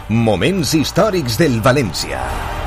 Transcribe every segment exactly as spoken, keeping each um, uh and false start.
Moments històrics del València.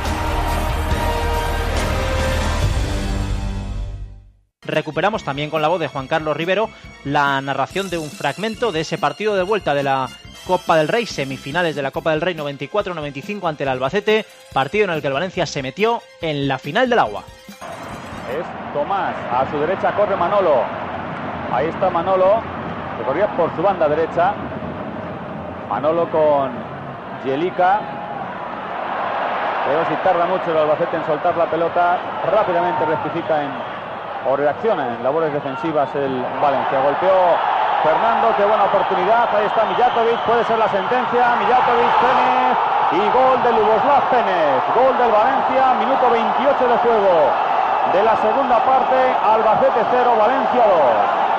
Recuperamos también con la voz de Juan Carlos Rivero la narración de un fragmento de ese partido de vuelta de la Copa del Rey, semifinales de la Copa del Rey noventa y cuatro noventa y cinco ante el Albacete, partido en el que el Valencia se metió en la final del agua. Es Tomás, a su derecha corre Manolo, ahí está Manolo, que corría por su banda derecha, Manolo con Jelica, pero si tarda mucho el Albacete en soltar la pelota, rápidamente rectifica en, o reacciona en labores defensivas el Valencia. Golpeó Fernando, qué buena oportunidad, ahí está Mijatovic, puede ser la sentencia, Mijatovic, Penez, y gol de Ljuboslav Penez, gol del Valencia, minuto veintiocho de juego de la segunda parte, Albacete cero, Valencia dos.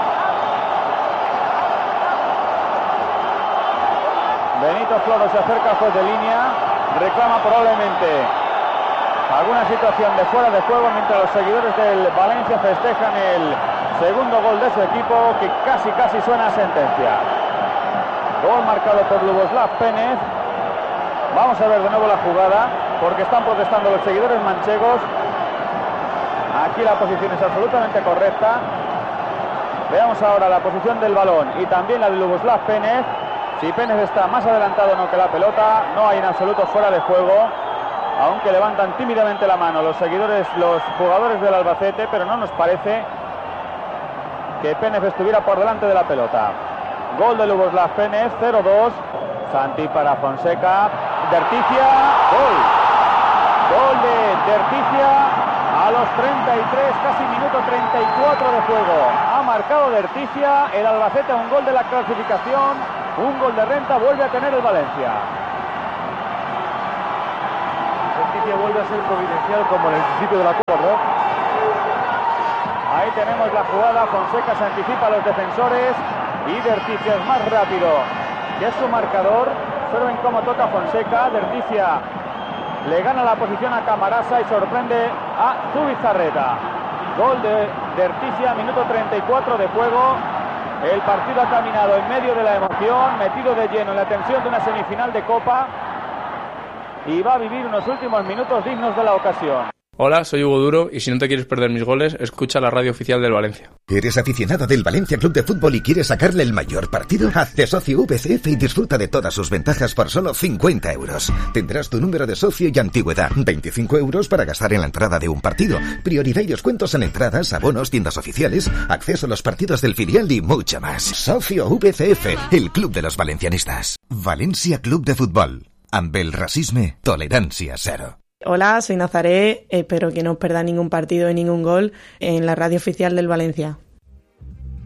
Benito Floro se acerca al juez de línea, reclama probablemente alguna situación de fuera de juego, mientras los seguidores del Valencia festejan el segundo gol de su equipo, que casi casi suena a sentencia. Gol marcado por Ljuboslav Penez. Vamos a ver de nuevo la jugada, porque están protestando los seguidores manchegos. Aquí la posición es absolutamente correcta. Veamos ahora la posición del balón y también la de Ljuboslav Penez. Si Penez está más adelantado o no que la pelota, no hay en absoluto fuera de juego, aunque levantan tímidamente la mano los seguidores, los jugadores del Albacete, pero no nos parece que Penez estuviera por delante de la pelota. Gol de Ljuboslav Penez, cero dos. Santi para Fonseca. Derticia, gol. Gol de Derticia a los treinta y tres, casi minuto treinta y cuatro de juego. Ha marcado Derticia, el Albacete, un gol de la clasificación, un gol de renta, vuelve a tener el Valencia. Derticia vuelve a ser providencial como en el principio de la Copa, ¿no? Ahí tenemos la jugada, Fonseca se anticipa a los defensores y Derticia es más rápido que es su marcador. Observen cómo toca Fonseca, Derticia le gana la posición a Camarasa y sorprende a Zubizarreta. Gol de Derticia, minuto treinta y cuatro de juego. El partido ha caminado en medio de la emoción, metido de lleno en la tensión de una semifinal de Copa, y va a vivir unos últimos minutos dignos de la ocasión. Hola, soy Hugo Duro y si no te quieres perder mis goles, escucha la radio oficial del Valencia. ¿Eres aficionado del Valencia Club de Fútbol y quieres sacarle el mayor partido? Hazte socio V C F y disfruta de todas sus ventajas por solo cincuenta euros. Tendrás tu número de socio y antigüedad. veinticinco euros para gastar en la entrada de un partido. Prioridad y descuentos en entradas, abonos, tiendas oficiales, acceso a los partidos del filial y mucho más. Socio V C F, el club de los valencianistas. Valencia Club de Fútbol. Amb el racisme, tolerancia cero. Hola, soy Nazaré, espero que no os perdáis ningún partido y ningún gol en la radio oficial del Valencia.